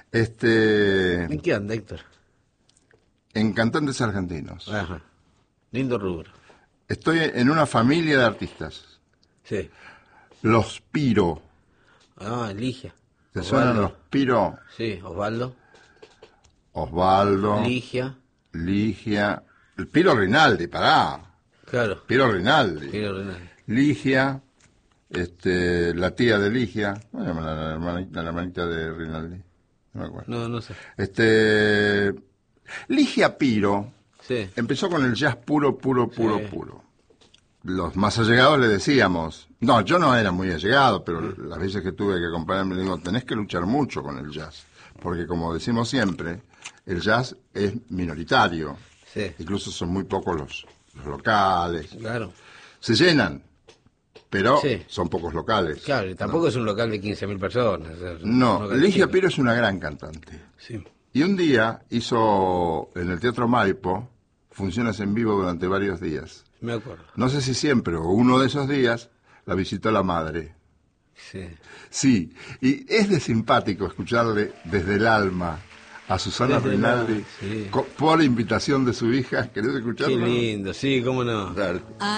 ¿En qué anda, Héctor? En cantantes argentinos. Ajá. Lindo rubro. Estoy en una familia de artistas. Sí. Los Piro. Ah, Ligia. ¿Te Osvaldo. suenan los Piro? Sí, Osvaldo. Osvaldo. Ligia. Ligia. El Piro Rinaldi, pará. Claro. Piro Rinaldi. Piro Renal. Ligia. La tía de Ligia. ¿Cómo se llama la hermanita de Rinaldi? No me acuerdo. No sé. Ligia Piro Sí. empezó con el jazz puro. Sí. Los más allegados le decíamos, no, yo no era muy allegado, pero las veces que tuve que acompañarme le digo, tenés que luchar mucho con el jazz, porque como decimos siempre, el jazz es minoritario, Sí. incluso son muy pocos los locales, Claro. se llenan, pero Sí. son pocos locales. Claro, y tampoco es un local de 15.000 personas. Es un No, local Ligia chico. Piro es una gran cantante. Sí. Y un día hizo en el Teatro Maipo funciones en vivo durante varios días. Me acuerdo. No sé si siempre o uno de esos días la visitó la madre. Sí. Sí, y es de simpático escucharle desde el alma a Susana Desde el Rinaldi alma, sí. por invitación de su hija. ¿Querés escucharlo? Qué lindo, sí, cómo no. Claro.